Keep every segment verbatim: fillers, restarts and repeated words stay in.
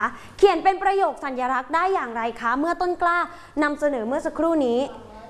เขียนเป็นประโยคสัญลักษณ์ได้อย่างไรคะเมื่อต้นกล้านำเสนอเมื่อสักครู่นี้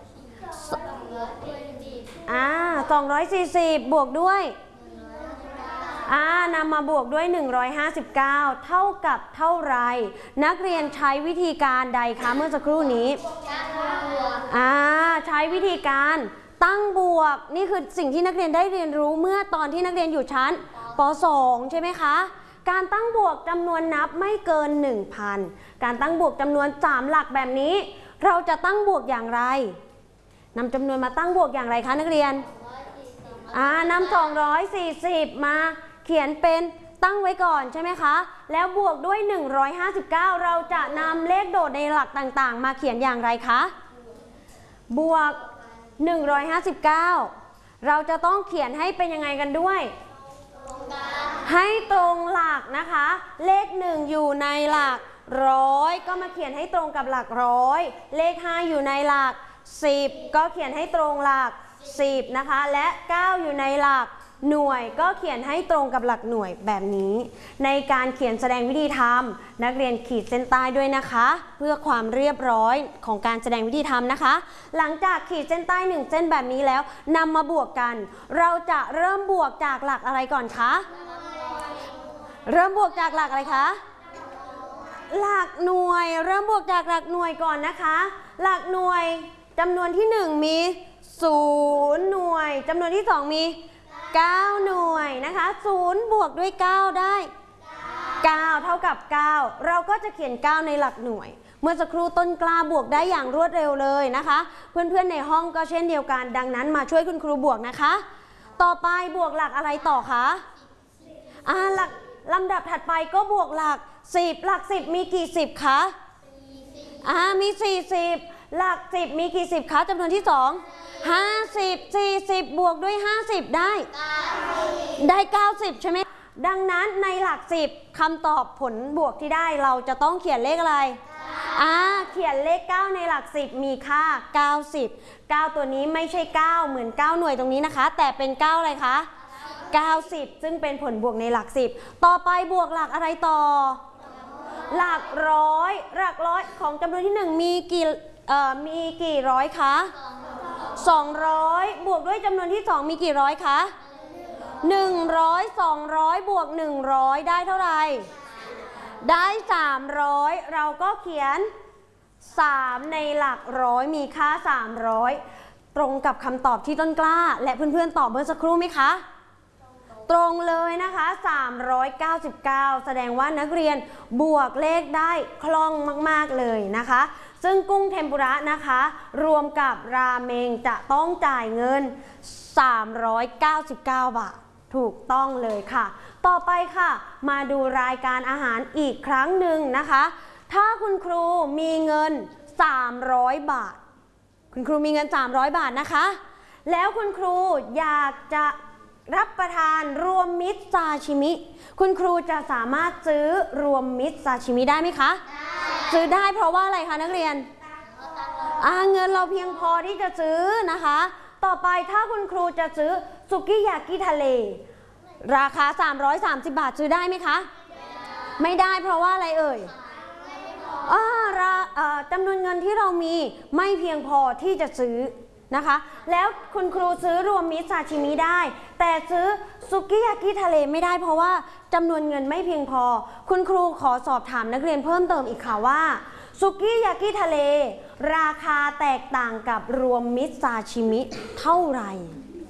อ่าสองร้อยสี่สิบบวกด้วยอ่านำมาบวกด้วยหนึ่งร้อยห้าสิบเก้าเท่ากับเท่าไรนักเรียนใช้วิธีการใดคะเมื่อสักครู่นี้อ่าใช้วิธีการตั้งบวกนี่คือสิ่งที่นักเรียนได้เรียนรู้เมื่อตอนที่นักเรียนอยู่ชั้นป สอง ใช่ไหมคะการตั้งบวกจำนวนนับไม่เกิน หนึ่งพัน การตั้งบวกจำนวนสามหลักแบบนี้เราจะตั้งบวกอย่างไรนำจำนวนมาตั้งบวกอย่างไรคะนักเรียนอ่านำสองร้อยสี่สิบมาเขียนเป็นตั้งไว้ก่อนใช่ไหมคะแล้วบวกด้วยหนึ่งร้อยห้าสิบเก้าเราจะนำเลขโดดในหลักต่างๆมาเขียนอย่างไรคะบวกหนึ่งร้อยห้าสิบเก้าเราจะต้องเขียนให้เป็นยังไงกันด้วยให้ตรงหลักนะคะเลขหนึ่งอยู่ในหลักร้อยก็มาเขียนให้ตรงกับหลักร้อยเลขห้าอยู่ในหลักสิบก็เขียนให้ตรงหลักสิบนะคะและเก้าอยู่ในหลักหน่วยก็เขียนให้ตรงกับหลักหน่วยแบบนี้ในการเขียนแสดงวิธีทำนักเรียนขีดเส้นใต้ด้วยนะคะเพื่อความเรียบร้อยของการแสดงวิธีทำนะคะหลังจากขีดเส้นใต้หนึ่งเส้นแบบนี้แล้วนำมาบวกกันเราจะเริ่มบวกจากหลักอะไรก่อนคะเริ่มบวกจากหลักอะไรคะหลักหน่วยเริ่มบวกจากหลักหน่วยก่อนนะคะหลักหน่วยจำนวนที่หนึ่งมีศูนย์หน่วยจำนวนที่สองมีเก้าหน่วยนะคะศูนย์บวกด้วยเก้าได้เก้าเท่ากับเก้าเราก็จะเขียนเก้าในหลักหน่วยเมื่อสักครู่ต้นกล้าบวกได้อย่างรวดเร็วเลยนะคะเพื่อนๆในห้องก็เช่นเดียวกันดังนั้นมาช่วยคุณครูบวกนะคะต่อไปบวกหลักอะไรต่อคะอ่าหลักลำดับถัดไปก็บวกหลักสิบหลักสิบมีกี่สิบคะอ่ามีสี่สิบหลักสิบมีกี่สิบคะจำนวนที่สองห้าสิบ สี่สิบบวกด้วยห้าสิบได้ได้เก้าสิบใช่ไหมดังนั้นในหลักสิบคำตอบผลบวกที่ได้เราจะต้องเขียนเลขอะไรอ่าเขียนเลขเก้าในหลักสิบมีค่าเก้าสิบ เก้าตัวนี้ไม่ใช่เก้าเหมือนเก้าหน่วยตรงนี้นะคะแต่เป็นเก้าอะไรคะเก้าสิบซึ่งเป็นผลบวกในหลักสิบต่อไปบวกหลักอะไรต่อหลักร้อยหลักร้อยของจำนวนที่หนึ่งมีกี่เอ่อมีกี่ร้อยคะสองร้อยบวกด้วยจำนวนที่สองมีกี่ร้อยคะหนึ่งร้อย สองร้อยบวกหนึ่งร้อยได้เท่าไหร่ได้สามร้อยเราก็เขียนสามในหลักร้อยมีค่าสามร้อยตรงกับคำตอบที่ต้นกล้าและเพื่อนๆตอบเมื่อสักครู่ไหมคะตรงเลยนะคะสามร้อยเก้าสิบเก้าแสดงว่านักเรียนบวกเลขได้คล่องมากๆเลยนะคะซึ่งกุ้งเทมปุระนะคะรวมกับราเมงจะต้องจ่ายเงินสามร้อยเก้าสิบเก้าบาทถูกต้องเลยค่ะต่อไปค่ะมาดูรายการอาหารอีกครั้งหนึ่งนะคะถ้าคุณครูมีเงินสามร้อยบาทคุณครูมีเงินสามร้อยบาทนะคะแล้วคุณครูอยากจะรับประทานรวมมิตรซาชิมิคุณครูจะสามารถซื้อรวมมิตรซาชิมิได้ไหมคะซื้อได้เพราะว่าอะไรคะนักเรียนอ่าเงินเราเพียงพอที่จะซื้อนะคะต่อไปถ้าคุณครูจะซื้อสุกี้ยากิทะเลราคาสามร้อยสามสิบบาทซื้อได้ไหมคะไม่ได้เพราะว่าอะไรเอ่ยอ่าจำนวนเงินที่เรามีไม่เพียงพอที่จะซื้อนะคะแล้วคุณครูซื้อรวมมิตรซาชิมิได้แต่ซื้อสุกี้ยากิทะเลไม่ได้เพราะว่าจำนวนเงินไม่เพียงพอคุณครูขอสอบถามนักเรียนเพิ่มเติมอีกค่ะว่าสุกี้ยากิทะเลราคาแตกต่างกับรวมมิตรซาชิมิเท่าไหร่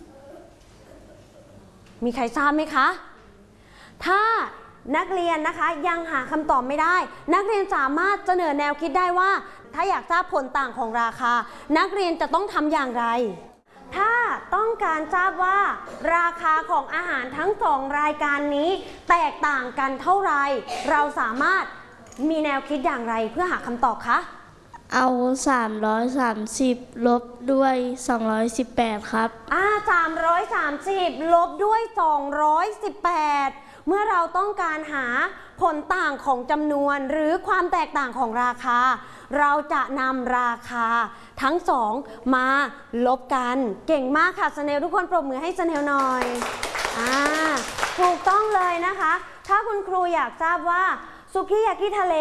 มีใครทราบไหมคะถ้านักเรียนนะคะยังหาคำตอบไม่ได้นักเรียนสามารถเสนอแนวคิดได้ว่าถ้าอยากทราบผลต่างของราคานักเรียนจะต้องทำอย่างไรถ้าต้องการทราบว่าราคาของอาหารทั้งสองรายการนี้แตกต่างกันเท่าไหร่เราสามารถมีแนวคิดอย่างไรเพื่อหาคำตอบคะเอาสามร้อยสามสิบลบด้วยสองร้อยสิบแปดครับอ่าสามร้อยสามสิบลบด้วยสองร้อยสิบแปดเมื่อเราต้องการหาผลต่างของจำนวนหรือความแตกต่างของราคาเราจะนำราคาทั้งสองมาลบกันเก่งมากค่ะสเนลทุกคนปรบมือให้สเนลหน่อยอ่าถูกต้องเลยนะคะถ้าคุณครูอยากทราบว่าสุกี้ยากิทะเล